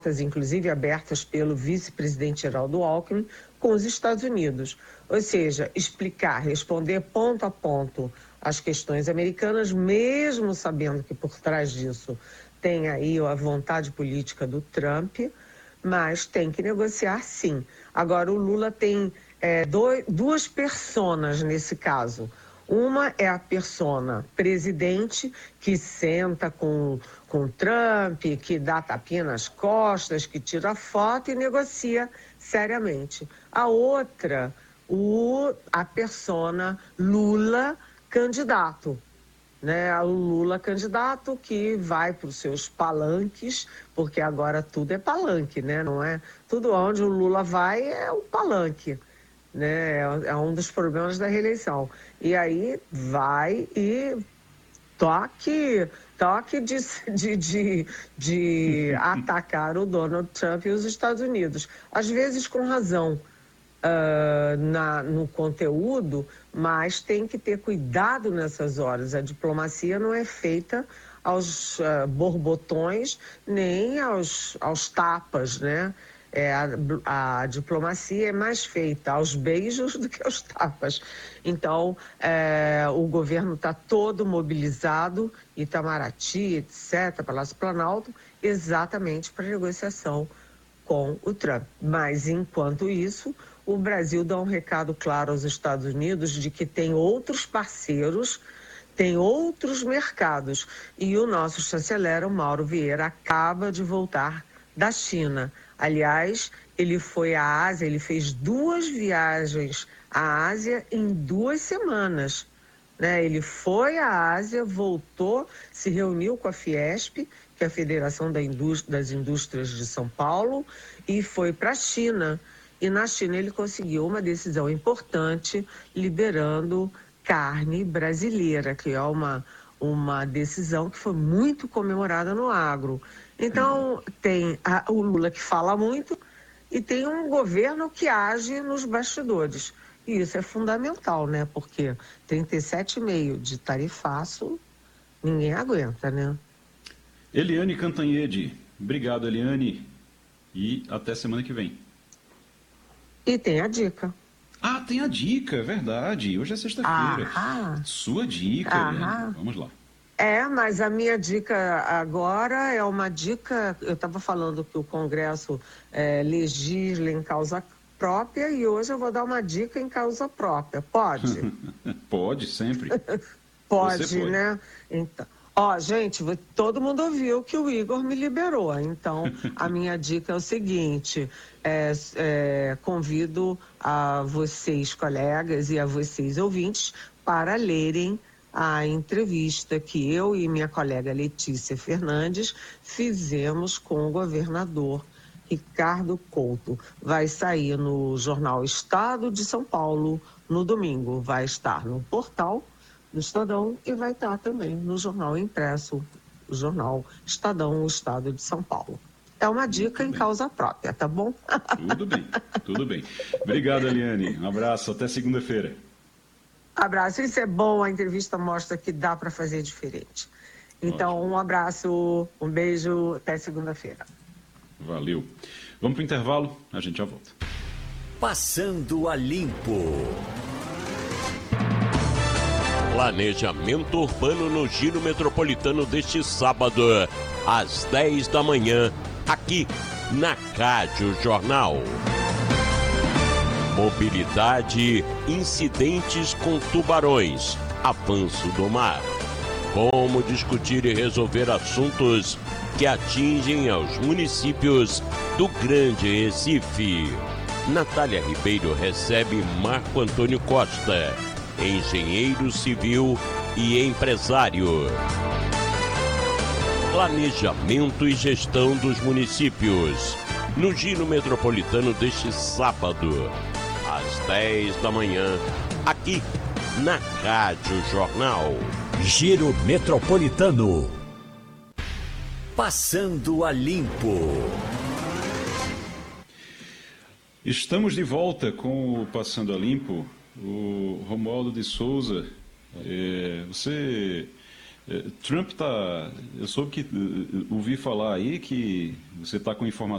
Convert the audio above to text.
inclusive abertas pelo vice-presidente Geraldo Alckmin, com os Estados Unidos. Ou seja, explicar, responder ponto a ponto as questões americanas, mesmo sabendo que por trás disso tem aí a vontade política do Trump, mas tem que negociar sim. Agora, o Lula tem duas personas nesse caso. Uma é a persona presidente, que senta com Trump, que dá tapinha nas costas, que tira foto e negocia seriamente. A outra, a persona Lula candidato, né? O Lula candidato que vai para os seus palanques, porque agora tudo é palanque, né? Não é? Tudo onde o Lula vai é o palanque, né? É um dos problemas da reeleição. E aí vai e toque de atacar o Donald Trump e os Estados Unidos. Às vezes com razão no conteúdo, mas tem que ter cuidado nessas horas. A diplomacia não é feita aos borbotões nem aos tapas, né? A diplomacia é mais feita aos beijos do que aos tapas. Então, o governo está todo mobilizado, Itamaraty, etc., Palácio Planalto, exatamente para negociação com o Trump. Mas, enquanto isso, o Brasil dá um recado claro aos Estados Unidos de que tem outros parceiros, tem outros mercados. E o nosso chanceler, o Mauro Vieira, acaba de voltar da China. Aliás, ele foi à Ásia, ele fez 2 viagens à Ásia em 2 semanas. Né? Ele foi à Ásia, voltou, se reuniu com a Fiesp, que é a Federação das Indústrias de São Paulo, e foi para a China. E na China ele conseguiu uma decisão importante, liberando carne brasileira, que é uma decisão que foi muito comemorada no agro. Então, tem o Lula que fala muito e tem um governo que age nos bastidores. E isso é fundamental, né? Porque 37,5 de tarifaço, ninguém aguenta, né? Eliane Cantanhede. Obrigado, Eliane. E até semana que vem. E tem a dica. Tem a dica, é verdade. Hoje é sexta-feira. Sua dica, Eliane. Vamos lá. Mas a minha dica agora é uma dica. Eu estava falando que o Congresso legisla em causa própria e hoje eu vou dar uma dica em causa própria. Pode? Pode, sempre. Pode, né? Então, gente, todo mundo ouviu que o Igor me liberou. Então, a minha dica é o seguinte: convido a vocês, colegas, e a vocês, ouvintes, para lerem a entrevista que eu e minha colega Letícia Fernandes fizemos com o governador Ricardo Couto. Vai sair no jornal Estado de São Paulo no domingo. Vai estar no portal do Estadão e vai estar também no jornal impresso, o jornal Estadão, o Estado de São Paulo. É uma dica em causa própria, tá bom? Tudo bem, tudo bem. Obrigado, Eliane. Um abraço, até segunda-feira. Abraço. Isso é bom, a entrevista mostra que dá para fazer diferente. Então, ótimo. Um abraço, um beijo, até segunda-feira. Valeu. Vamos para o intervalo, a gente já volta. Passando a Limpo. Planejamento urbano no Giro Metropolitano deste sábado, às 10 da manhã, aqui na Rádio Jornal. Mobilidade, incidentes com tubarões, avanço do mar. Como discutir e resolver assuntos que atingem aos municípios do Grande Recife. Natália Ribeiro recebe Marco Antônio Costa, engenheiro civil e empresário. Planejamento e gestão dos municípios, no Giro Metropolitano deste sábado, às 10 da manhã, aqui na Rádio Jornal. Giro Metropolitano. Passando a Limpo. Estamos de volta com o Passando a Limpo. O Romualdo de Souza, Trump está... Eu soube que ouvi falar aí que você está com informação